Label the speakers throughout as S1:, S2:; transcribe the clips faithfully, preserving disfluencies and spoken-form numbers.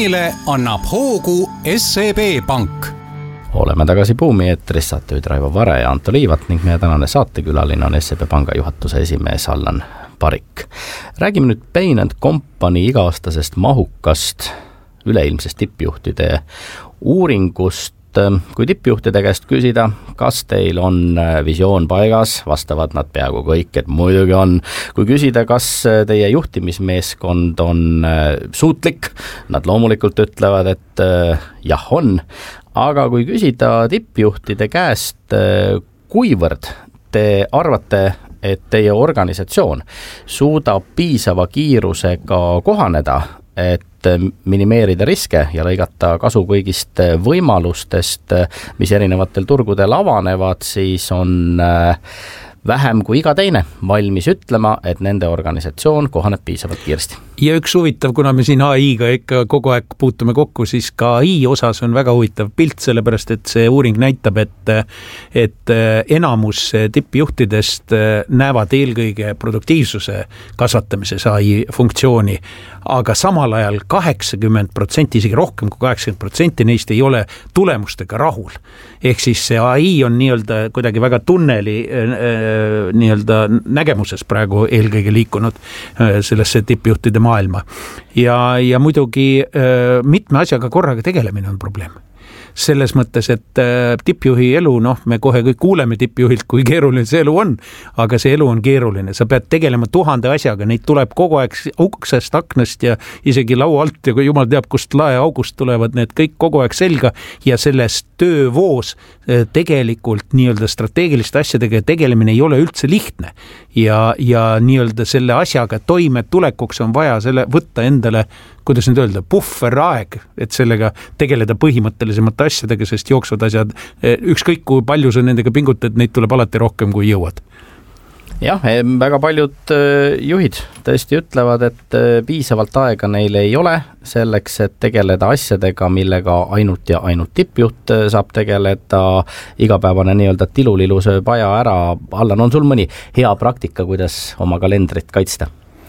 S1: buumile annab hoogu S E B Pank.
S2: Oleme tagasi Buumi eetris, saatejuhid Raivo Vare ja Anto Liivat ning meie tänane saatekülaline on S E B Panga juhatuse esimees Allan Parik. Räägime nüüd Bain and Company iga-aastasest mahukast üleilmsest tippjuhtide uuringust. Kui tippjuhtide käest küsida, kas teil on visioon paigas, vastavad nad peaaegu kõik, et muidugi on. Kui küsida, kas teie juhtimismeeskond on suutlik, nad loomulikult ütlevad, et jah on. Aga kui küsida tippjuhtide käest, kuivõrd te arvate, et teie organisatsioon suudab piisava kiirusega kohaneda, et minimeerida riske ja lõigata kasu kõigist võimalustest, mis erinevatel turgudel avanevad, siis on vähem kui iga teine valmis ütlema, et nende organisatsioon kohaneb piisavalt kiiresti.
S3: Ja üks huvitav, kuna me siin A I-ga ikka kogu aeg puutume kokku, siis ka A I osas on väga huvitav pilt, sellepärast et see uuring näitab, et, et enamus tippjuhtidest näevad eelkõige produktiivsuse kasvatamises A I funktsiooni, aga samal ajal kaheksakümmend protsenti, isegi rohkem kui kaheksakümmend protsenti neist ei ole tulemustega rahul. Ehk siis see A I on nii-öelda kuidagi väga tunneli nii-öelda nägemuses praegu eelkõige liikunud sellesse tippjuhtide maailma. Ja, ja muidugi mitme asjaga korraga tegelemine on probleem. Selles mõttes, et tippjuhi elu, noh, me kohe kõik kuuleme tippjuhilt, kui keeruline see elu on, aga see elu on keeruline. Sa pead tegelema tuhande asjaga, neid tuleb kogu aeg uksest, aknast ja isegi laua alt ja kui jumal teab, kust lae august tulevad need kõik kogu aeg selga ja selles töövoos tegelikult nii-öelda strateegiliste asjadega tegelemine ei ole üldse lihtne ja, ja nii-öelda selle asjaga toime tulekuks on vaja selle võtta endale, kuidas nüüd öelda, pufferaeg, et sellega tegeleda põhimõttelisemate asjadega, sest jooksvad asjad, ükskõik kui palju sa nendega pingutad, neid tuleb alati rohkem kui jõuad.
S2: Jah, väga paljud juhid tõesti ütlevad, et piisavalt aega neil ei ole selleks, et tegeleda asjadega, millega ainult ja ainult tippjuht saab tegeleda. Igapäevane nii-öelda tilulilu sööb aja ära. Allan, on sul mõni hea praktika, kuidas oma kalendrit kaitsta?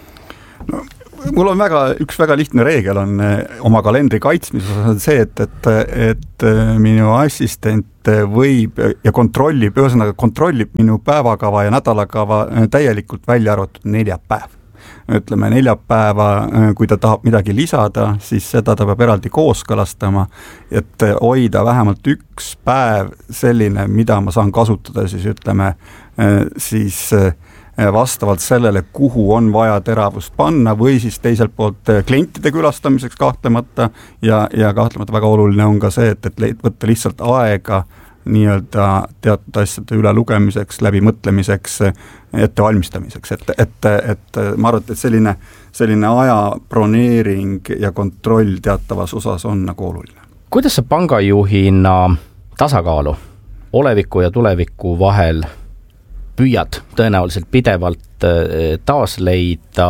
S4: No, mul on väga, üks väga lihtne reegel on oma kalendri kaitsmises on see, et, et, et minu assistent võib ja kontrollib, ühesõnaga kontrollib minu päevakava ja nädalakava täielikult välja arvatud neljapäev. Ütleme neljapäeva, kui ta tahab midagi lisada, siis seda ta peab eraldi kooskõlastama, et hoida vähemalt üks päev selline, mida ma saan kasutada, siis ütleme siis vastavalt sellele, kuhu on vaja teravust panna või siis teiselt poolt klientide külastamiseks kahtlemata ja, ja kahtlemata väga oluline on ka see, et, et võtta lihtsalt aega nii-öelda teatud asjade üle lugemiseks, läbi mõtlemiseks, ettevalmistamiseks, et, et, et ma arvan, et selline, selline aja broneering ja kontroll teatavas osas on nagu oluline.
S2: Kuidas sa pangajuhina tasakaalu oleviku ja tuleviku vahel püüad tõenäoliselt pidevalt taas leida?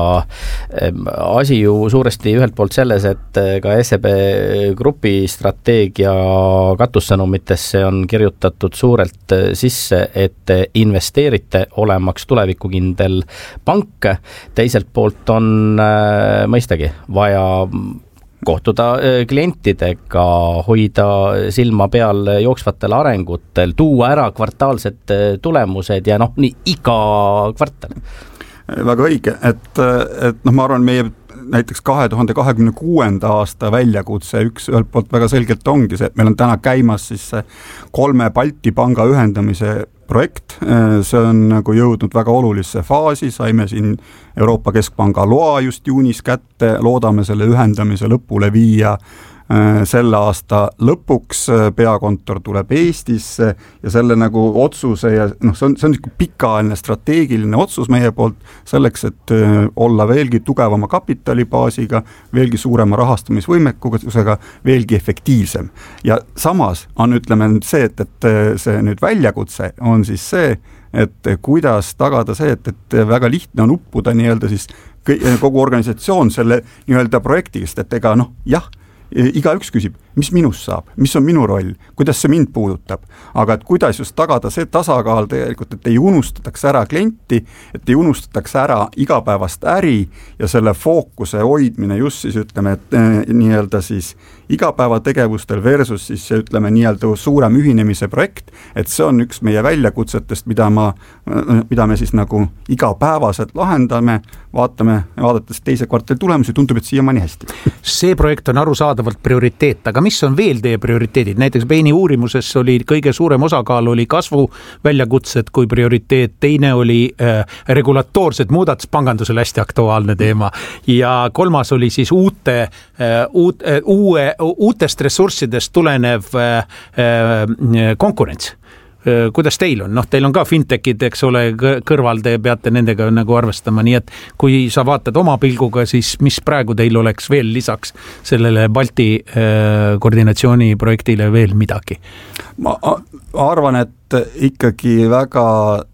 S2: Asi ju suuresti ühelt poolt selles, et ka S E B grupi strateegia katussõnumitesse on kirjutatud suurelt sisse, et investeerite olemaks tulevikukindel pank. Teiselt poolt on mõistagi vaja kohtuda klientidega, hoida silma peal jooksvatel arengutel, tuua ära kvartaalsed tulemused ja noh, nii iga kvartal.
S4: Väga õige, et, et noh, ma arvan, meie näiteks kahe tuhande kahekümne kuuenda aasta väljakutse üks ühelt poolt väga selgelt ongi see, et meil on täna käimas siis kolme Balti panga ühendamise projekt, see on nagu jõudnud väga olulisse faasi, saime siin Euroopa Keskpanga loa just juunis kätte, loodame selle ühendamise lõpule viia selle aasta lõpuks, peakontor tuleb Eestisse ja selle nagu otsuse ja noh, see on, see on pikaajaline strateegiline otsus meie poolt selleks, et olla veelgi tugevama kapitalibaasiga, veelgi suurema rahastamisvõimekusega, veelgi efektiivsem. Ja samas on, ütleme see, et, et see nüüd väljakutse on siis see, et kuidas tagada see, et, et väga lihtne on uppuda nii-öelda siis kogu organisatsioon selle nii-öelda projektigist, et ega noh, jah, igaüks küsib, mis minust saab, mis on minu roll, kuidas see mind puudutab, aga et kuidas just tagada see tasakaal tegelikult, et ei unustataks ära klienti, et ei unustataks ära igapäevast äri ja selle fookuse hoidmine just siis ütleme, et nii-öelda siis igapäevategevustel versus siis ütleme nii-öelda suurem ühinemise projekt, et see on üks meie väljakutsetest, mida, ma, mida me siis nagu igapäevaselt lahendame, vaatame, vaadates teise kvartali tulemusi, tundub, et siiamaani hästi.
S3: See projekt on arusaadavalt prioriteet, aga mis on veel teie prioriteedid? Näiteks Baini uurimuses oli kõige suurem osakaal oli kasvu väljakutsed kui prioriteet, teine oli äh, regulatoorsed muudatus, pangandusel hästi aktuaalne teema ja kolmas oli siis uute, äh, uut, äh, uue, uutest ressurssidest tulenev äh, äh, konkurents. Kuidas teil on? Noh, teil on ka fintechid, eks ole, kõrval te peate nendega nagu arvestama, nii et kui sa vaatad oma pilguga, siis mis praegu teil oleks veel lisaks sellele Balti äh, koordinatsiooniprojektile veel midagi?
S4: Ma arvan, et ikkagi väga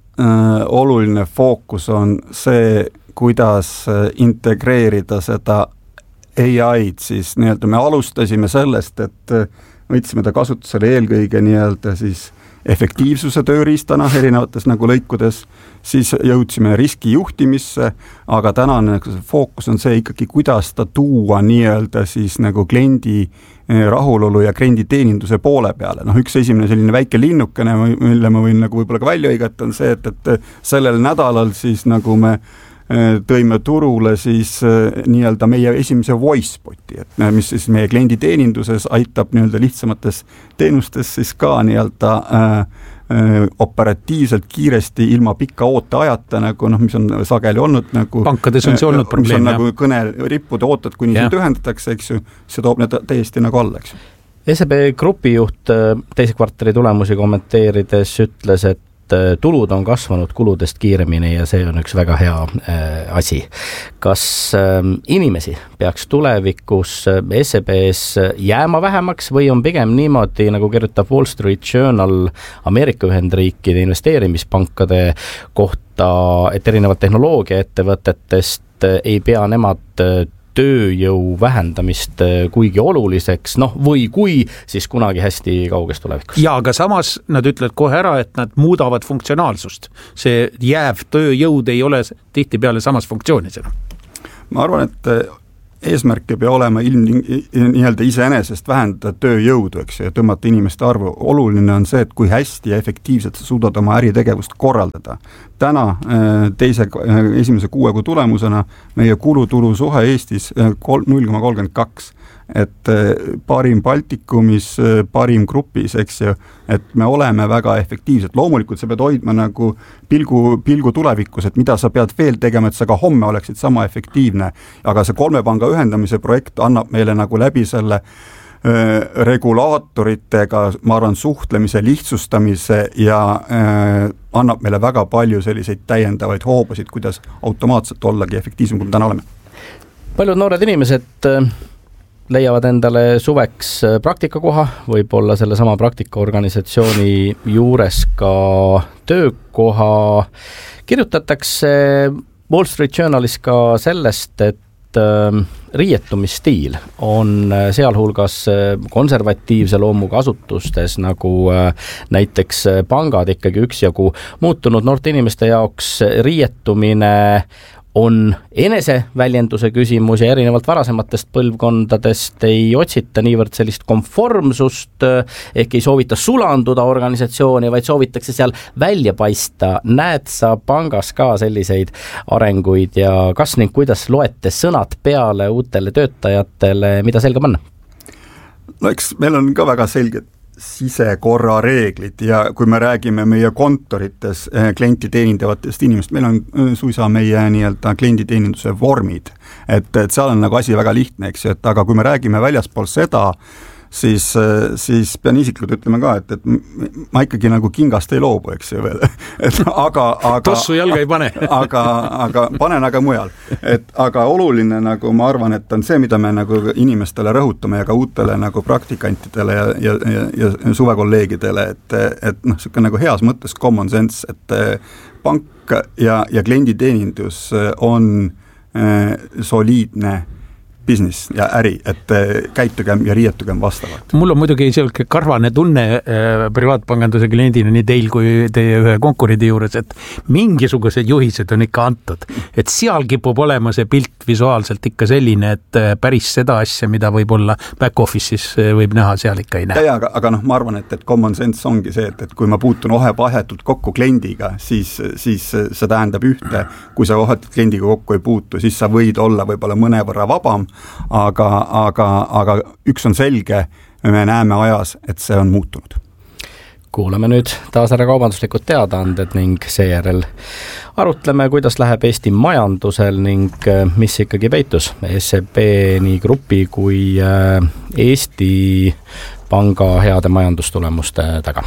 S4: äh, oluline fookus on see, kuidas integreerida seda A I-d, siis nii-öelda me alustasime sellest, et võtsime ta kasutusele eelkõige nii-öelda siis efektiivsuse tööriistana erinevates nagu lõikudes, siis jõudsime riskijuhtimisse, aga tänane fookus on see ikkagi, kuidas ta tuua nii-öelda siis nagu kliendi rahulolu ja kliendi teeninduse poole peale. Noh, üks esimene selline väike linnukene, mille ma võin nagu võib-olla ka välja õigata, on see, et, et sellel nädalal siis nagu me tõime turule siis nii-öelda meie esimese voice-boti, et mis siis meie kliendi teeninduses aitab nii-öelda lihtsamates teenustes siis ka nii-öelda äh, äh, operatiivselt kiiresti ilma pikka oote ajata, nagu noh, mis on sageli olnud nagu
S3: pankades on see olnud probleem,
S4: mis on jah. Nagu kõne rippude ootad, kuni see ühendatakse, eks ju, see toob need täiesti nagu alla, eks ju.
S2: S E B Grupi juht teise kvartali tulemusi kommenteerides ütles, et tulud on kasvanud kuludest kiiremini ja see on üks väga hea äh, asi. Kas äh, inimesi peaks tulevikus S E B-s jääma vähemaks või on pigem niimoodi, nagu kirjutab Wall Street Journal Ameerika Ühendriikide investeerimispankade kohta, et erinevad tehnoloogiaettevõtetest ei pea nemad tööjõu vähendamist kuigi oluliseks, noh või kui, siis kunagi hästi kauges tulevikus.
S3: Ja, aga samas nad ütlevad kohe ära, et nad muudavad funktsionaalsust. See jääv tööjõud ei ole tihtipeale samas funktsioonis enam.
S4: Ma arvan, et eesmärk ei pea olema ilm nii-öelda iseenesest vähendada tööjõudu, eks, ja tõmmata inimeste arvu. Oluline on see, et kui hästi ja efektiivselt sa suudad oma äritegevust korraldada. Täna teise, esimese kuuekuu tulemusena meie kulutulu suhe Eestis null koma kolmkümmend kaks, et parim Baltikumis, parim grupis, eks ju, et me oleme väga efektiivsed. Loomulikult sa pead hoidma nagu pilgu, pilgu tulevikus, et mida sa pead veel tegema, et sa ka homme oleksid sama efektiivne. Aga see kolme panga ühendamise projekt annab meile nagu läbi selle äh, regulaatoritega, ma arvan, suhtlemise, lihtsustamise ja äh, annab meile väga palju selliseid täiendavaid hoobasid, kuidas automaatselt ollagi efektiivsem, kui me täna oleme.
S2: Paljud noored inimesed leiavad endale suveks praktikakoha, võib-olla selle sama praktikaorganisatsiooni juures ka töökoha. Kirjutatakse Wall Street Journalis ka sellest, et riietumisstiil on sealhulgas konservatiivse loomuga asutustes nagu näiteks pangad ikkagi üksjagu muutunud. Noorte inimeste jaoks riietumine on eneseväljenduse küsimus ja erinevalt varasematest põlvkondadest ei otsita niivõrd sellist konformsust, ehk ei soovita sulanduda organisatsiooni, vaid soovitakse seal välja paista. Näed sa pangas ka selliseid arenguid ja kas ning kuidas loete sõnad peale uutele töötajatele, mida selga panna?
S4: No eks meil on ka väga selged sisekorra reeglid ja kui me räägime meie kontorites klienti teenindavatest inimest, meil on suisa meie nii-öelda klienditeeninduse vormid, et, et seal on nagu asi väga lihtne, eks ju, et aga kui me räägime väljaspool seda, siis, siis pean isiklikult ütlema ka, et, et ma ikkagi nagu kingast ei loobu, eks ju veel. Et, aga, aga,
S3: tossu jalga ei pane.
S4: aga, aga panen aga mujal. Et, aga oluline nagu ma arvan, et on see, mida me nagu inimestele rõhutame ja ka uutele nagu praktikantidele ja, ja, ja, ja suvekolleegidele, et, et noh, siuke nagu heas mõttes common sense, et pank ja, ja klienditeenindus on äh, soliidne business ja äri, et käitugem ja riietugem vastavalt.
S3: Mul on muidugi selline karvane tunne äh, privaatpanganduse kliendina nii teil kui teie ühe konkurendi juures, et mingisugused juhised on ikka antud. Et seal kipub olema see pilt visuaalselt ikka selline, et päris seda asja, mida võib-olla back office'is võib näha, seal ikka ei näe.
S4: Ja, aga, aga noh, ma arvan, et, et common sense ongi see, et, et kui ma puutun ohe vahetult kokku kliendiga, siis, siis see tähendab ühte, kui sa vahetult kliendiga kokku ei puutu, siis sa võid olla võib-olla mõnevõrra vabam, aga, aga, aga üks on selge, me näeme ajas, et see on muutunud.
S2: Kuulame nüüd taas ära kaubanduslikud teadaanded ning seejärel arutleme, kuidas läheb Eesti majandusel ning mis ikkagi peitus S E B nii grupi kui Eesti Panga heade majandustulemuste taga.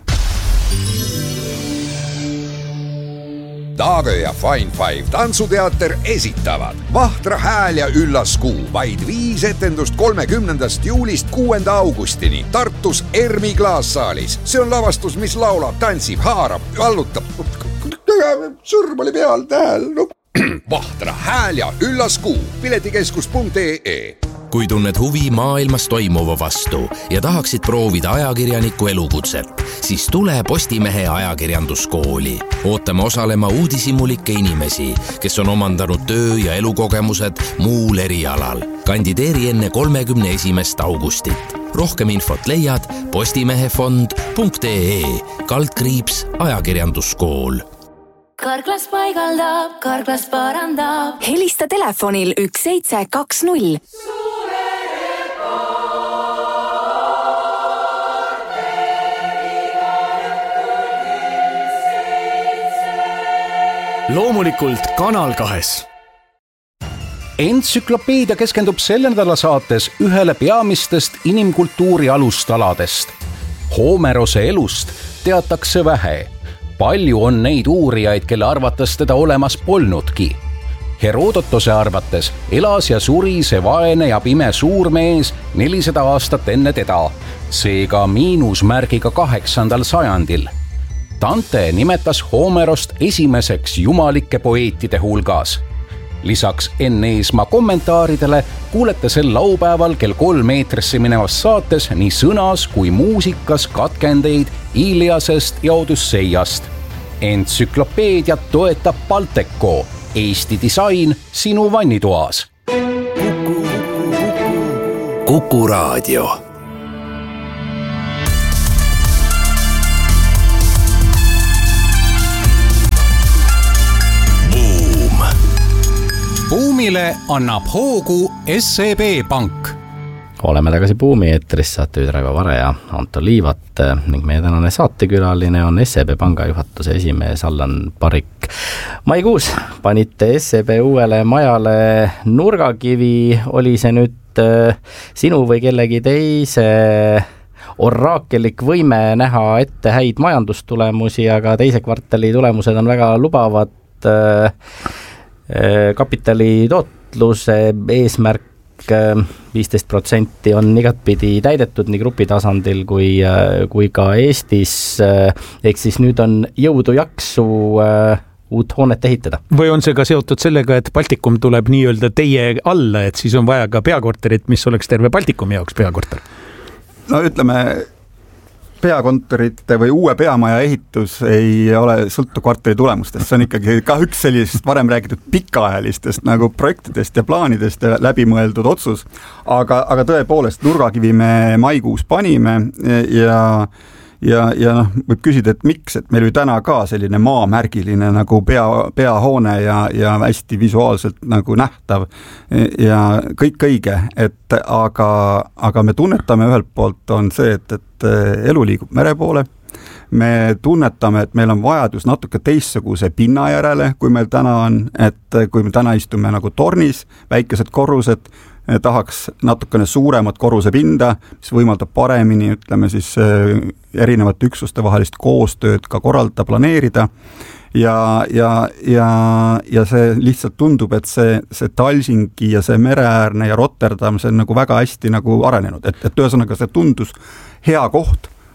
S5: Taage ja Fine Five tantsuteater esitavad Vahtra hääl ja üllas kuu, vaid viis etendust kolmekümnendast juulist kuuenda augustini Tartus Ermi klaassaalis. See on lavastus, mis laulab, tantsib, haarab, vallutab. Sõrm oli peal, tähel. No. Vahtra hääl ja üllas kuu, piletikeskus punkt ee ee.
S6: Kui tunned huvi maailmas toimuva vastu ja tahaksid proovida ajakirjaniku elukutset, siis tule Postimehe ajakirjanduskooli. Ootame osalema uudishimulikke inimesi, kes on omandanud töö- ja elukogemused muul erialal. Kandideeri enne kolmekümne esimest augustit. Rohkem infot leiad postimehefond punkt ee ee, kaldkriips ajakirjanduskool.
S7: Karklas paigaldab, Karklas parandab.
S8: Helista telefonil üks seitse kaks null.
S1: Loomulikult Kanal kahes. Entsüklopeedia keskendub selle nädala saates ühele peamistest inimkultuuri alustaladest. Homerose elust teatakse vähe. Palju on neid uurijaid, kelle arvates teda olemas polnudki. Herodotose arvates elas ja suri see vaene ja pime suurmees nelisada aastat enne teda, seega miinusmärgiga kaheksandal sajandil. Dante nimetas Homerost esimeseks jumalike poeetide hulgas. Lisaks Enn Eesmaa kommentaaridele kuulete sel laupäeval kell kolm meetrisse minevas saates nii sõnas kui muusikas katkendeid Iliasest ja Odusseiast. Entsüklopeediat toetab Balteco, Eesti disain sinu vannitoas.
S6: Kuku, Kuku raadio.
S1: Buumile annab hoogu S E B Pank.
S2: Oleme tagasi Buumi eetris, saatejuht Raivo Vare ja Anto Liivat ning meie tänane saatekülaline on S E B Panga juhatuse esimees Allan Parik. Maikuus panite S E B uuele majale nurgakivi, oli see nüüd sinu või kellegi teise oraakelik võime näha ette häid majandustulemusi, aga teise kvartali tulemused on väga lubavad. Kapitali tootluse eesmärk viisteist protsenti on igatpidi täidetud nii grupi tasandil kui, kui ka Eestis, ehk siis nüüd on jõudu jaksu uut hoonet ehitada.
S3: Või on see ka seotud sellega, et Baltikum tuleb nii-öelda teie alla, et siis on vaja ka peakorterit, mis oleks terve Baltikumi jaoks peakorter?
S4: No ütleme, peakontorite või uue peamaja ehitus ei ole sõltu kvartali tulemustest, see on ikkagi ka üks sellisest varem räägitud pikaajalistest nagu projektidest ja plaanidest ja läbimõeldud otsus, aga, aga tõepoolest nurgakivi me maikuus panime ja ja, ja noh, võib küsida, et miks, et meil oli täna ka selline maamärgiline nagu pea, peahoone ja, ja hästi visuaalselt nagu nähtav ja kõik õige, et aga, aga me tunnetame ühelt poolt on see, et, et elu liigub mere poole, me tunnetame, et meil on vajadus natuke teistsuguse pinna järele, kui meil täna on, et kui me täna istume nagu tornis, väikesed korrused, tahaks natukene suuremat korruse pinda, mis võimaldab paremini, ütleme siis erinevate üksuste vahelist koostööd ka korraldada, planeerida ja, ja, ja, ja see lihtsalt tundub, et see, see Talsingi ja see mereäärne ja Rotterdam, see on nagu väga hästi nagu arenenud, et, et ühesõnaga see tundus hea koht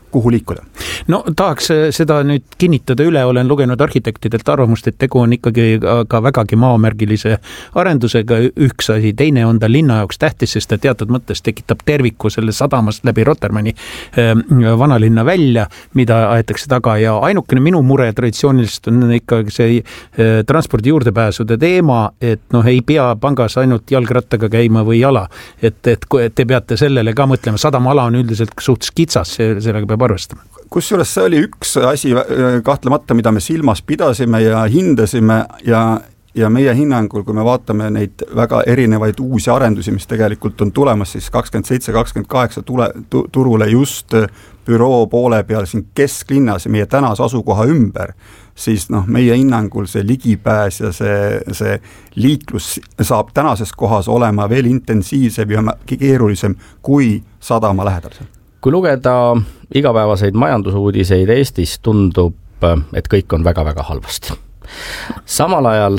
S4: kuhu liikuda?
S3: No tahaks seda nüüd kinnitada üle, olen lugenud arhitektidelt arvamust, et tegu on ikkagi ka vägagi maamärgilise arendusega, üks asi, teine on ta linna jaoks tähtis, sest ta teatud mõttes tekitab terviku selle sadamast läbi Rotermanni vanalinna välja, mida aetakse taga ja ainukene minu mure traditsiooniliselt on ikkagi see transpordi juurdepääsude teema, et noh, ei pea pangas ainult jalgrattaga käima või jala, et, et te peate sellele ka mõtlema, sadamaala on üldiselt suht kitsas, sellega peab arvestama.
S4: Kusjuures see oli üks asi kahtlemata, mida me silmas pidasime ja hindasime ja, ja meie hinnangul, kui me vaatame neid väga erinevaid uusi arendusi, mis tegelikult on tulemas siis kakskümmend seitse kakskümmend kaheksa tule, tu, turule just büroo poole peal siin kesklinnas ja meie tänase asukoha ümber, siis noh, meie hinnangul see ligipääs ja see, see liiklus saab tänases kohas olema veel intensiivsem ja keerulisem kui sadama lähedal.
S2: Kui lugeda igapäevaseid majandusuudiseid Eestis, tundub, et kõik on väga-väga halvasti. Samal ajal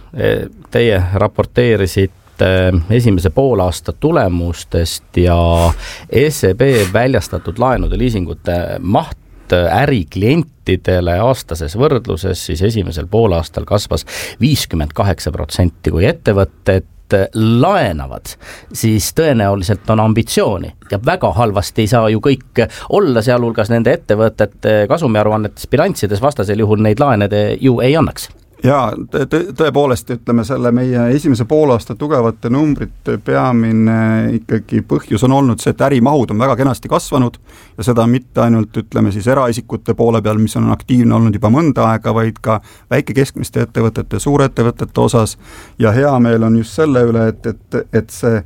S2: teie raporteerisite esimese poolaasta tulemustest ja S E B väljastatud laenude liisingute maht äriklientidele aastases võrdluses, siis esimesel poolaastal kasvas viiskümmend kaheksa protsenti, kui ettevõtted laenavad, siis tõenäoliselt on ambitsiooni ja väga halvasti ei saa ju kõik olla, sealhulgas nende ettevõtete kasumiaruannetes bilanssides, vastasel juhul neid laenede ju ei annaks.
S4: Jaa, tõepoolest ütleme selle meie esimese poolaasta tugevate numbrit peamine ikkagi põhjus on olnud see, et ärimahud on väga kenasti kasvanud ja seda mitte ainult ütleme siis eraisikute poole peal, mis on aktiivne olnud juba mõnda aega, vaid ka väike-keskmiste ettevõtete, suurettevõtete osas ja hea meel on just selle üle, et, et, et see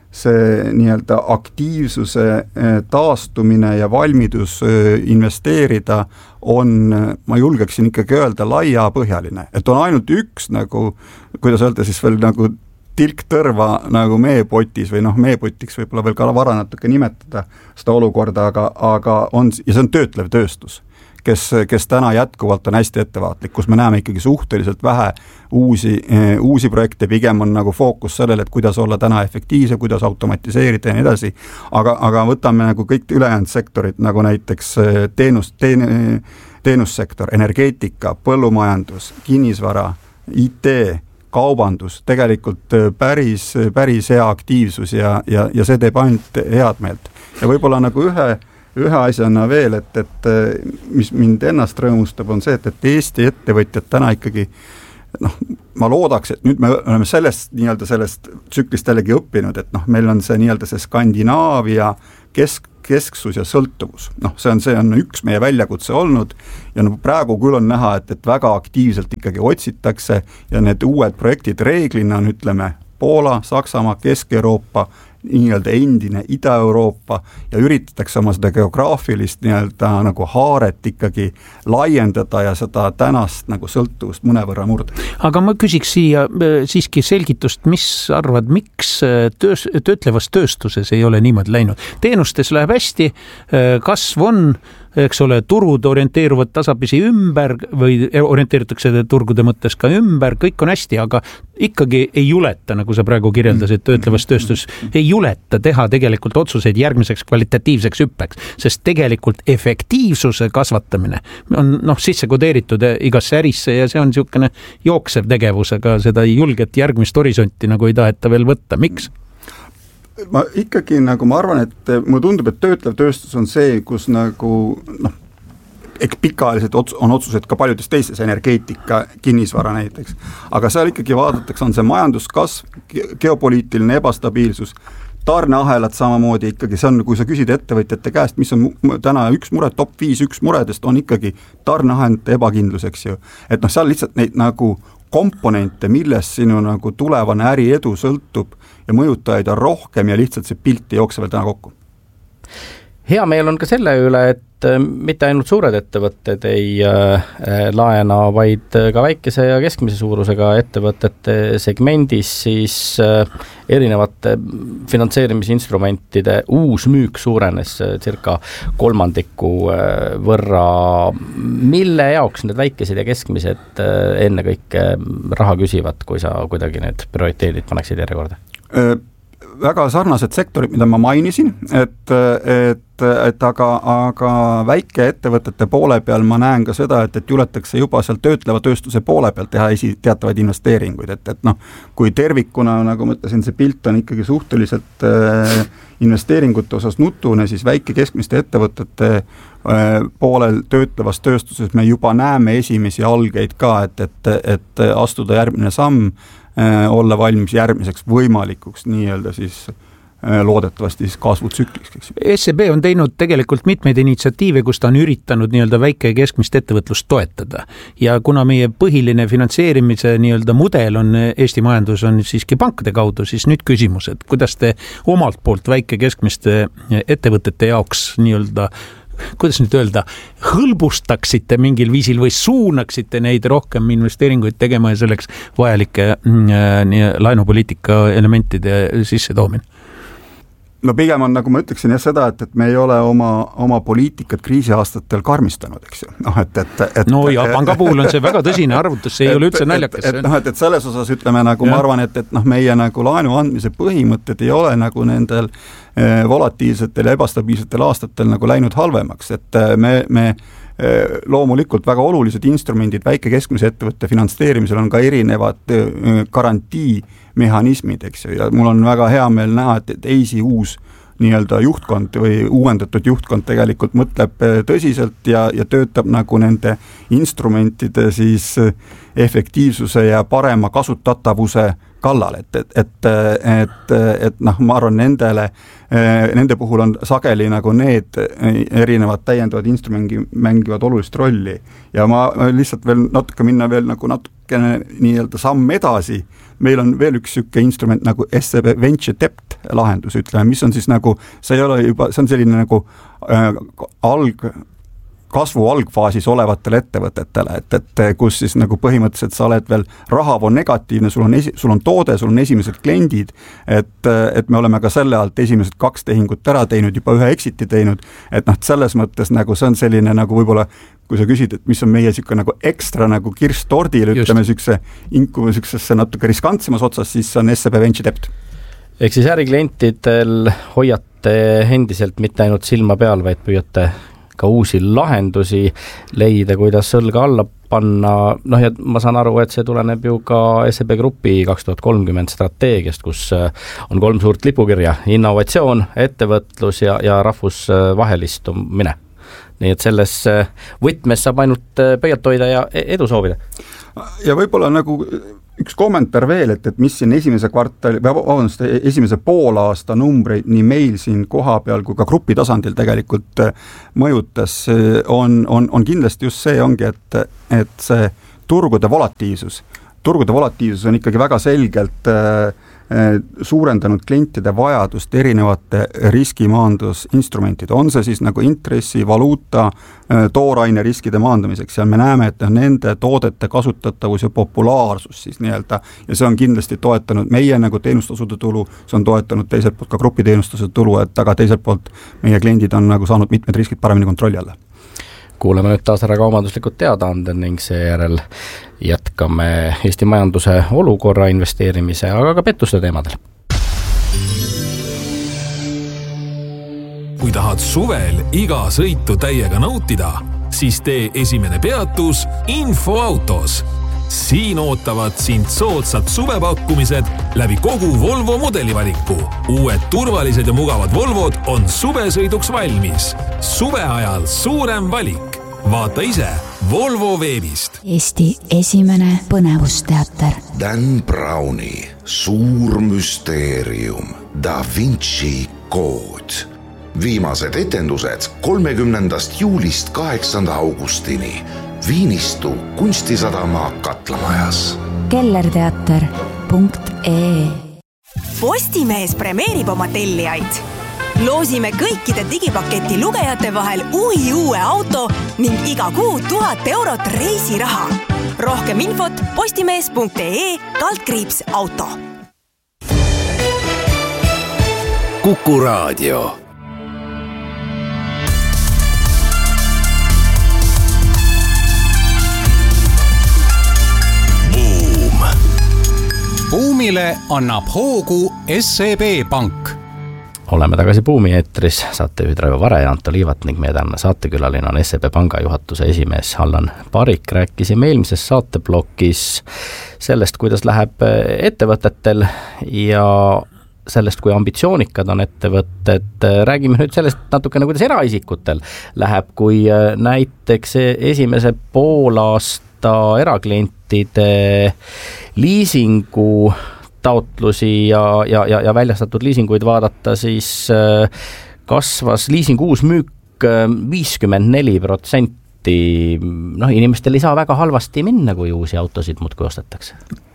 S4: see nii-öelda aktiivsuse taastumine ja valmidus investeerida on, ma julgeksin ikkagi öelda, laiapõhjaline. Et on ainult üks nagu, kuidas öelda siis veel nagu tilk tõrva nagu meepotis või noh, meepotiks võib-olla veel ka vara natuke nimetada seda olukorda, aga, aga on, ja see on töötlev tööstus, kes, kes täna jätkuvalt on hästi ettevaatlik, kus me näeme ikkagi suhteliselt vähe uusi, uusi projekte, pigem on nagu fookus sellele, et kuidas olla täna efektiivse, kuidas automatiseerida ja nii edasi, aga, aga võtame nagu kõik ülejäänud sektorid, nagu näiteks teenus, teen, teenussektor, energeetika, põllumajandus, kinnisvara, I T, kaubandus, tegelikult päris, päris hea aktiivsus ja, ja, ja see teeb ainult head meelt. Ja võib-olla nagu ühe ühe asjana veel, et, et mis mind ennast rõõmustab, on see, et, et Eesti ettevõtjad täna ikkagi, noh, ma loodaks, et nüüd me oleme sellest nii-öelda sellest tsüklist jällegi õppinud, et noh, meil on see nii-öelda see Skandinaavia kesk, kesksus ja sõltuvus. Noh, see on, see on üks meie väljakutse olnud ja no praegu küll on näha, et, et väga aktiivselt ikkagi otsitakse ja need uued projektid reeglina on, ütleme, Poola, Saksamaa, Kesk-Euroopa, nii-öelda endine Ida-Euroopa ja üritatakse oma seda geograafilist nii-öelda nagu haaret ikkagi laiendada ja seda tänast nagu sõltuvust mõnevõrra murda.
S3: Aga ma küsiks siia siiski selgitust, mis arvad, miks töös, töötlevas tööstuses ei ole niimoodi läinud? Teenustes läheb hästi, kasv on, eks ole, turud orienteeruvad tasapisi ümber või orienteeritakse turgude mõttes ka ümber, kõik on hästi, aga ikkagi ei juleta, nagu sa praegu kirjeldasid, töötlevas tööstus, ei juleta teha tegelikult otsuseid järgmiseks kvalitatiivseks hüppeks, sest tegelikult efektiivsuse kasvatamine on noh, sisse kodeeritud igasse ärisse ja see on niisugune jooksev tegevus, aga seda julget järgmist horisonti nagu ei taheta veel võtta. Miks?
S4: Ma ikkagi nagu ma arvan, et mulle tundub, et töötlev tööstus on see, kus nagu noh, eks pikaajaliselt on otsused ka paljudes teistes, energeetika, kinnisvara näiteks, aga seal ikkagi vaadatakse, on see majanduskasv, geopoliitiline ebastabiilsus, tarneahelad samamoodi ikkagi, see on, kui sa küsid ettevõtjate käest, mis on täna üks mure, top viis üks muredest on ikkagi tarneahelate ebakindlus, eks ju, et noh, seal lihtsalt neid nagu komponente, millest sinu nagu tulevane äri edu sõltub ja mõjutajaid on rohkem ja lihtsalt see pilt ei jookse veel täna kokku.
S2: Hea meel on ka selle üle, et mitte ainult suured ettevõtted ei laena, vaid ka väikese ja keskmise suurusega ettevõtete segmendis siis erinevate finantseerimisinstrumentide uus müük suurenes circa kolmandiku võrra. Mille jaoks need väikesed ja keskmised enne kõik raha küsivad, kui sa kuidagi need prioriteedid paneksid järjekorda?
S4: väga sarnased sektorid, mida ma mainisin, et, et, et aga, aga väikeettevõtete poole peal ma näen ka seda, et, et juletakse juba seal töötleva tööstuse poole peal teha esi, teatavaid investeeringuid, et, et noh, kui tervikuna, nagu ma ütlesin, see pilt on ikkagi suhteliselt äh, investeeringute osas nutune, siis väike keskmiste ettevõtete äh, poolel töötlevas tööstuses me juba näeme esimesi algeid ka, et, et, et astuda järgmine samm, olla valmis järgmiseks võimalikuks nii-öelda siis loodetavasti siis kasvutsükliks.
S3: S E B on teinud tegelikult mitmeid initsiatiive, kus ta on üritanud nii-öelda väike ja keskmist ettevõtlust toetada. Ja kuna meie põhiline finantseerimise nii-öelda mudel on Eesti majandus on siiski pankade kaudu, siis nüüd küsimus, et kuidas te omalt poolt väike keskmiste ettevõtete jaoks nii-öelda kuidas nüüd öelda, hõlbustaksite mingil viisil või suunaksite neid rohkem investeeringuid tegema ja selleks vajalike äh, laenupoliitika elementide sisse toomine?
S4: No pigem on, nagu ma ütleksin, jah seda, et, et me ei ole oma, oma poliitikat kriisiaastatel karmistanud, eks ju. No, et, et, et,
S3: no ja panga puhul on see väga tõsine arvutus, see ei et, ole üldse naljakas.
S4: Et, et, no, et, et selles osas ütleme, nagu ja. ma arvan, et, et noh, meie nagu laenu andmise põhimõtted ei ole nagu nendel eh, volatiilsetel ja ebastabiilsetel aastatel nagu läinud halvemaks, et me, me eh, loomulikult väga olulised instrumendid väike keskmise ettevõtte finantseerimisel on ka erinevad eh, garantii mehhanismid, eks ju, ja mul on väga hea meel näha, et, et eisi uus nii-öelda juhtkond või uuendatud juhtkond tegelikult mõtleb tõsiselt ja, ja töötab nagu nende instrumentide siis efektiivsuse ja parema kasutatavuse kallal, et, et, et, et, et noh, ma arvan, nendele, nende puhul on sageli nagu need erinevad täiendavad instrumendi mängivad olulist rolli ja ma lihtsalt veel natuke minna veel nagu natukene nii-öelda samm edasi, meil on veel üks sükke instrument nagu S E B Venture Debt lahendus, ütleme, mis on siis nagu, see ei ole juba, see on selline nagu äh, alg kasvu algfaasis olevatele ettevõtetele, et, et kus siis nagu põhimõtteliselt sa oled veel rahavoon negatiivne, sul on, esi, sul on toode, sul on esimesed kliendid, et, et me oleme ka selle alt esimesed kaks tehingut ära teinud, juba ühe exiti teinud, et noh, selles mõttes nagu see on selline nagu võib-olla, kui sa küsid, et mis on meie siuke nagu ekstra nagu kirss tordil, ütleme siukse inku siuksesse natuke riskantsemas otsas, siis on S E B Venture Debt.
S2: Ehk siis äriklientidel hoiate endiselt mitte ainult silma peal, vaid püüate ka uusi lahendusi leida, kuidas õlga alla panna, noh ja ma saan aru, et see tuleneb ju ka S E B Grupi kaks tuhat kolmkümmend strateegiast, kus on kolm suurt lipukirja, innovatsioon, ettevõtlus ja, ja rahvusvahelistumine. Nii et selles võtmes saab ainult pöialt hoida ja edu soovida.
S4: Ja võib-olla nagu üks kommentaar veel, et, et mis siin esimese kvartali, vabandust, esimese poolaasta numbreid nii meil siin koha peal kui ka grupi tasandil tegelikult mõjutas, on, on, on kindlasti just see ongi, et, et see turgude volatiivsus, turgude volatiivsus on ikkagi väga selgelt äh, suurendanud klientide vajadust erinevate riskimaandusinstrumentide, on see siis nagu intressi, valuuta, tooraine riskide maandamiseks ja me näeme, et nende toodete kasutatavus ja populaarsus siis nii-öelda ja see on kindlasti toetanud meie nagu teenustasude tulu, see on toetanud teiselt poolt ka grupi teenustasude tulu, et aga teiselt poolt meie kliendid on nagu saanud mitmed riskid paremini kontrolli alla.
S2: Kuuleme nüüd taas ära kaubanduslikud teadaanded ning seejärel jätkame Eesti majanduse olukorra investeerimise, aga ka pettuste teemadel.
S9: Kui tahad suvel iga sõitu täiega nautida, siis tee esimene peatus Infoautos. Siin ootavad sind soodsad suvepakkumised läbi kogu Volvo mudelivaliku. Uued turvalised ja mugavad Volvod on suvesõiduks valmis. Suve ajal suurem valik. Vaata ise Volvo veebist.
S10: Eesti esimene põnevusteater.
S5: Dan Browni suur müsteerium Da Vinci kood. Viimased etendused kolmekümnendast juulist kaheksanda augustini. Viinistu kunstisadama Katlamajas.
S10: kellerteater punkt ee
S8: Postimees premeerib oma tellijaid. Loosime kõikide digipaketi lugejate vahel uhi uue auto ning iga kuu tuhat eurot reisiraha. Rohkem infot postimees punkt ee kaldkriips auto.
S6: Kuku Raadio.
S1: buumile annab hoogu S E B Pank.
S2: Oleme tagasi Buumi eetris, saatejuhid Raivo Vare ja Anto Liivat ning meie tänane saatekülaline on S E B Panga juhatuse esimees Allan Parik. Rääkisime eelmises saateblokis sellest, kuidas läheb ettevõtetel ja sellest, kui ambitsioonikad on ettevõtted. Räägime nüüd sellest natukene, kuidas eraisikutel läheb, kui näiteks esimese poolaasta eraklientide liisingu taotlusi ja, ja, ja, ja väljastatud liisinguid vaadata, siis kasvas liisingu uus müük viiskümmend neli protsenti. Noh, inimestel ei saa väga halvasti minna, kui uusi autosid muudkui ostetakse.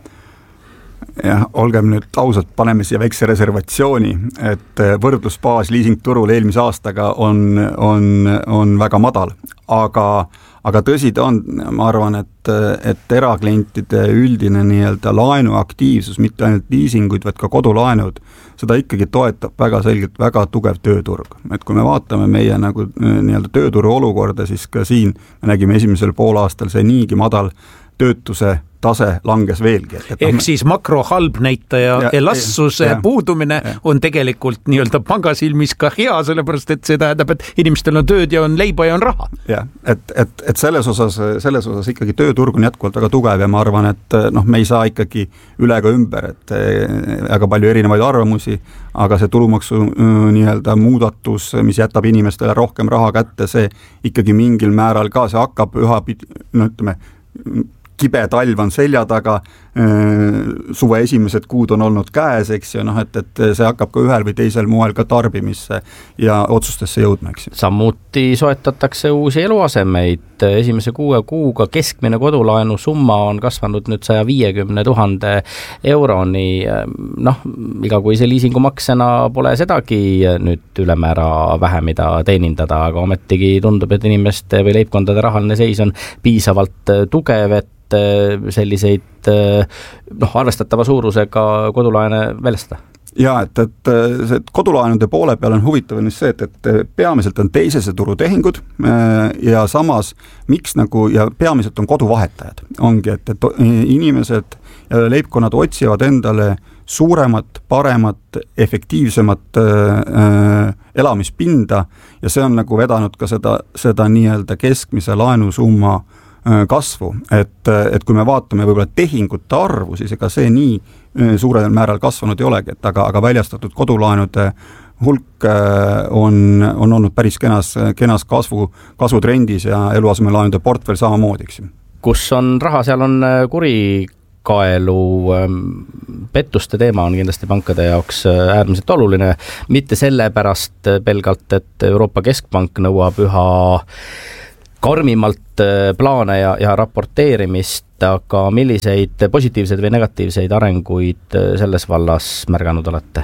S4: Jah, olgem nüüd ausalt, paneme siia väikse reservatsiooni, et võrdlusbaas liisingturul eelmise aastaga on, on, on väga madal, aga Aga tõsi ta on, ma arvan, et, et eraklientide üldine nii-öelda laenuaktiivsus, mitte ainult liisinguid, vaid ka kodulaenud, seda ikkagi toetab väga selgelt väga tugev tööturg. Et kui me vaatame meie nagu nii-öelda tööturu olukorda, siis ka siin me nägime esimesel poolaastal see niigi madal töötuse tase langes veelgi.
S3: Et ehk siis makrohalb näitaja elastsuse puudumine ja. On tegelikult nii-öelda pangasilmis ka hea, sellepärast et see tähendab, et inimestel on tööd ja on leiba ja on raha.
S4: Ja, et, et, et selles osas, selles osas ikkagi tööturg on jätkuvalt väga tugev ja ma arvan, et noh, me ei saa ikkagi üle ka ümber, et väga palju erinevaid arvamusi, aga see tulumaksu nii-öelda muudatus, mis jätab inimestele rohkem raha kätte, see ikkagi mingil määral ka, see hakkab üha, no ütleme, kibe talv on selja taga, suve esimesed kuud on olnud käes, eks ju, noh, et, et see hakkab ka ühel või teisel moel ka tarbimisse ja otsustesse jõudma, eks ju.
S2: Samuti soetatakse uusi eluasemeid. Esimese kuue kuuga keskmine kodulaenu summa on kasvanud nüüd saja viiekümne tuhande euroni. Noh, iga kui see liisingumaksena pole sedagi nüüd ülemäära vähe, mida teenindada, aga ometigi tundub, et inimeste või leibkondade rahaline seis on piisavalt tugev, et selliseid noh, arvestatava suurusega kodulaene väljastada.
S4: Ja, et, et, et kodulaenude poole peal on huvitav on see, et, et peamiselt on teisese turu tehingud ja samas miks nagu, ja peamiselt on koduvahetajad. Ongi, et, et inimesed ja leibkonnad otsivad endale suuremat, paremat, efektiivsemat äh, elamispinda ja see on nagu vedanud ka seda, seda nii-öelda keskmise laenusumma kasvu, et, et kui me vaatame võib-olla tehingute arvu, siis ega see nii suurel määral kasvanud ei olegi, et aga, aga väljastatud kodulaenude hulk on, on olnud päris kenas, kenas kasvu, kasvutrendis ja eluasemelaenude portfell samamoodi, eks.
S2: Kus on raha, seal on kurikaelu, pettuste teema on kindlasti pankade jaoks äärmiselt oluline, mitte sellepärast pelgalt, et Euroopa Keskpank nõuab üha karmimalt plaane ja, ja raporteerimist, aga milliseid positiivseid või negatiivseid arenguid selles vallas märganud olete?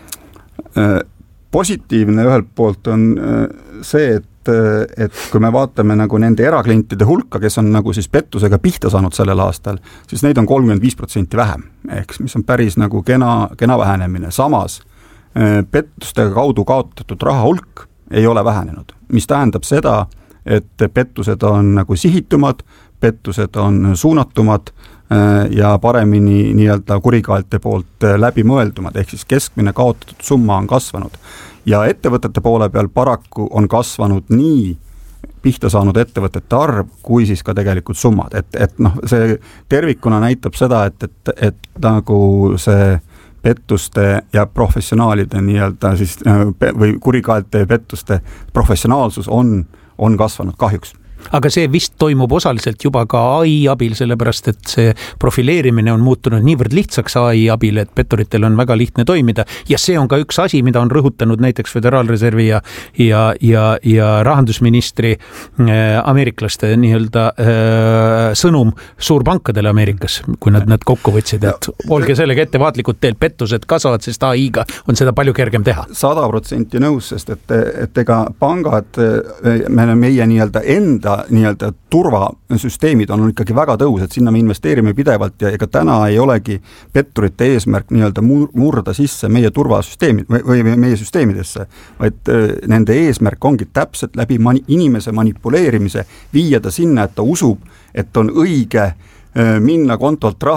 S4: Positiivne ühelt poolt on see, et, et kui me vaatame nagu nende eraklientide hulka, kes on nagu siis pettusega pihta saanud sellel aastal, siis neid on kolmkümmend viis protsenti vähem, ehk mis on päris nagu kena, kena vähenemine. Samas pettustega kaudu kaotatud raha hulk ei ole vähenenud, mis tähendab seda, et pettused on nagu sihitumad, pettused on suunatumad ja paremini nii-öelda kurikaalte poolt läbimõeldumad, ehk siis keskmine kaotatud summa on kasvanud. Ja ettevõtete poole peal paraku on kasvanud nii pihta saanud ettevõtete arv, kui siis ka tegelikult summad. Et, et noh, see tervikuna näitab seda, et, et, et nagu see pettuste ja professionaalide nii-öelda siis või kurikaalte pettuste professionaalsus on on kasvanud kahjuks.
S3: Aga see vist toimub osaliselt juba ka A I abil, sellepärast et see profileerimine on muutunud niivõrd lihtsaks A I abil, et petturitel on väga lihtne toimida ja see on ka üks asi, mida on rõhutanud näiteks Föderaalreservi ja, ja, ja, ja rahandusministri äh, ameeriklaste nii-öelda äh, sõnum suurpankadele Ameerikas, kui nad nad kokku võtsid, et ja, olge sellega ettevaatlikud, teil pettused kasvavad, sest A I-ga on seda palju kergem teha.
S4: sada protsenti nõus, sest et, et ega pangad, me, meie nii-öelda enda nii-öelda turvasüsteemid on ikkagi väga tõused, sinna me investeerime pidevalt ja ega täna ei olegi petturite eesmärk nii-öelda murda sisse meie turvasüsteemid või, või meie süsteemidesse, vaid nende eesmärk ongi täpselt läbi mani, inimese manipuleerimise viia ta sinna, et ta usub, et on õige minna kontolt raha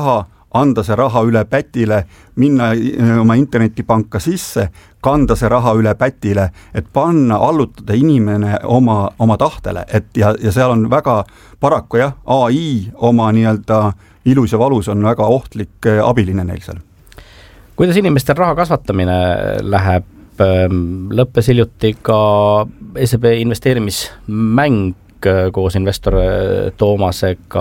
S4: anda see raha üle pätile, minna oma internetipanka sisse, kanda see raha üle pätile, et panna, allutada inimene oma, oma tahtele, et ja, ja seal on väga paraku jah, A I oma nii-öelda ilus ja valus on väga ohtlik abiline neil seal.
S2: Kuidas inimestel raha kasvatamine läheb? Lõppes hiljuti ka S E B investeerimismäng koos investor Toomasega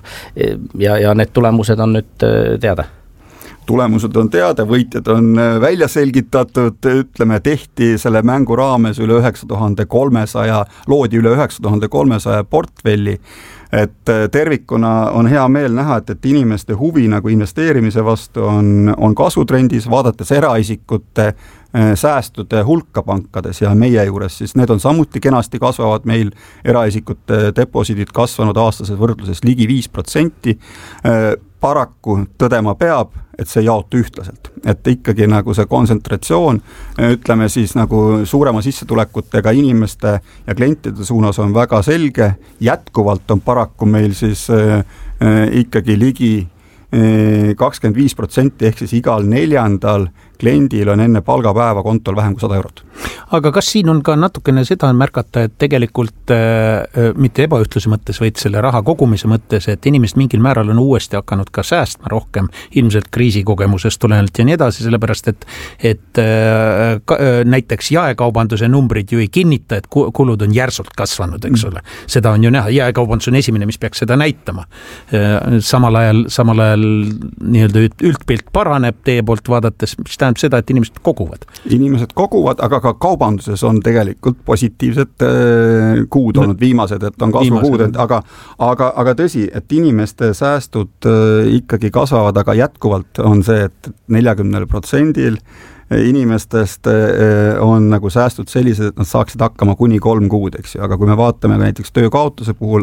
S2: ja, ja need tulemused on nüüd teada?
S4: Tulemused on teada, võitjad on välja selgitatud, ütleme, tehti selle mängu raames üle üheksa tuhande kolmesaja, loodi üle üheksa tuhande kolmesaja portfelli, et tervikuna on hea meel näha, et, et inimeste huvi nagu investeerimise vastu on, on kasvutrendis, vaadates eraisikute säästude hulka pankades ja meie juures, siis need on samuti kenasti kasvavad meil eraisikute deposiidid kasvanud aastases võrdluses ligi viis protsenti. Paraku tõdema peab, et see jaotu ühtlaselt, et ikkagi nagu see kontsentratsioon, ütleme siis nagu suurema sissetulekutega inimeste ja klientide suunas on väga selge, jätkuvalt on paraku meil siis äh, ikkagi ligi kakskümmend viis protsenti ehk siis igal neljandal kliendil on enne palgapäeva kontol vähem kui sada eurot.
S3: Aga kas siin on ka natukene seda märgata, et tegelikult äh, mitte ebaühtluse mõttes, vaid selle raha kogumise mõttes, et inimesed mingil määral on uuesti hakanud ka säästma rohkem, ilmselt kriisikogemusest tulenevalt ja nii edasi, sellepärast et, et äh, ka, äh, näiteks jaekaubanduse numbrid ju ei kinnita, et kulud on järsult kasvanud, eks ole. Seda on ju näha, jaekaubandus on esimene, mis peaks seda näitama. Äh, samal ajal, samal ajal nii-öelda üldpilt paraneb teie poolt vaadates, mis tähendab seda, et inimesed koguvad.
S4: Inimesed koguvad, aga ka kaubanduses on tegelikult positiivsed kuud olnud viimased, et on kasvukuud, aga, aga, aga tõsi, et inimeste säästud ikkagi kasvavad, aga jätkuvalt on see, et neljakümnel protsendil inimestest on nagu säästud sellised, et nad saaksid hakkama kuni kolm kuud, eks ju, aga kui me vaatame näiteks töökaotuse puhul,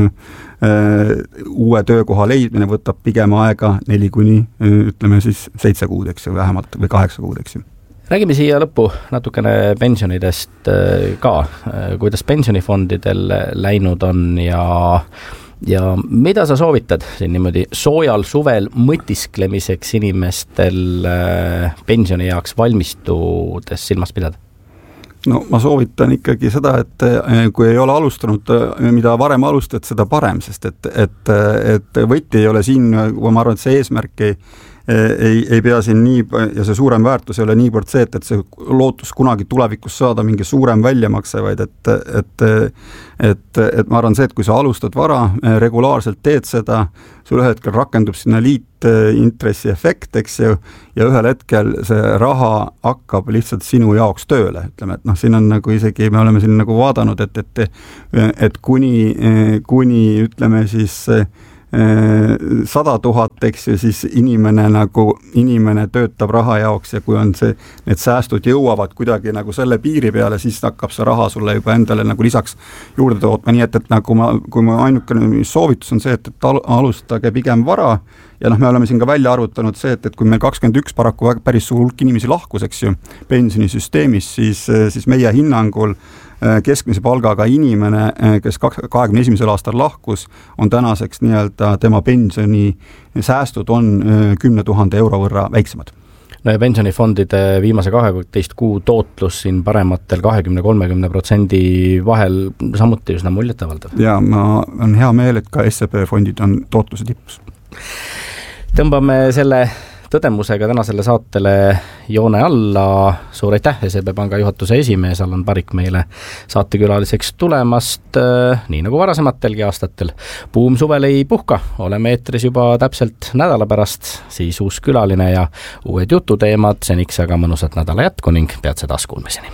S4: uue töökoha leidmine võtab pigem aega neli kuni, ütleme siis seitse kuud, eks ju, vähemalt või kaheksa kuud, eks ju.
S2: Räägime siia lõppu natukene pensionidest ka, kuidas pensionifondidel läinud on ja ja mida sa soovitad siin niimoodi soojal suvel mõtisklemiseks inimestel pensioni jaoks valmistudes silmas pidada?
S4: No ma soovitan ikkagi seda, et kui ei ole alustanud, mida varem alustad, seda parem, sest et, et, et võti ei ole siin, ma arvan, et see eesmärk ei Ei, ei pea siin nii, ja see suurem väärtus ei ole niivõrd see, et, et see lootus kunagi tulevikus saada mingi suurem väljamakse, vaid et, et, et, et ma arvan see, et kui sa alustad vara, regulaarselt teed seda, sul ühel hetkel rakendub sinna liitintressi efekt, eks ju, ja ühel hetkel see raha hakkab lihtsalt sinu jaoks tööle, ütleme, et noh, siin on nagu isegi, me oleme siin nagu vaadanud, et, et, et kuni, kuni ütleme siis sada tuhat, eks ju, siis inimene nagu, inimene töötab raha jaoks ja kui on see, need säästud jõuavad kuidagi nagu selle piiri peale, siis hakkab see raha sulle juba endale nagu lisaks juurde tootma, nii et, et nagu ma, kui ma ainukene soovitus on see, et, et alustage pigem vara ja noh, me oleme siin ka välja arvutanud see, et, et kui meil kakskümmend üks paraku päris suur hulk inimesi lahkus, eks ju, pensionisüsteemis, siis, siis meie hinnangul keskmise palgaga inimene, kes kahekümne esimesel aastal lahkus, on tänaseks nii-öelda tema pensioni säästud on kümne tuhande euro võrra väiksemad.
S2: No ja pensionifondide viimase kaheteist kuu tootlus siin parematel kahekümne kolmekümne protsendi vahel samuti üsna muljetavaldav.
S4: Ja ma on hea meel, et ka S E B fondid on tootluse tipus.
S2: Tõmbame selle tõdemusega tänasele saatele joone alla. Suur aitäh S E B Panga juhatuse esimees Allan Parik meile saatekülaliseks tulemast, nii nagu varasematelgi aastatel. Buum suvel ei puhka, oleme eetris juba täpselt nädala pärast, siis uus külaline ja uued jututeemad, seniks aga mõnusat nädala jätku ning peatse taas kuulmiseni.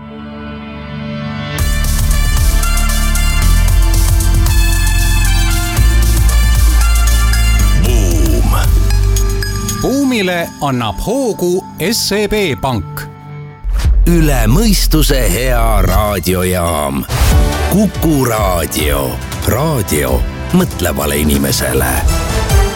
S1: Buumile annab hoogu S E B Pank.
S6: Üle mõistuse hea raadiojaam. Kuku Raadio. Raadio mõtlevale inimesele.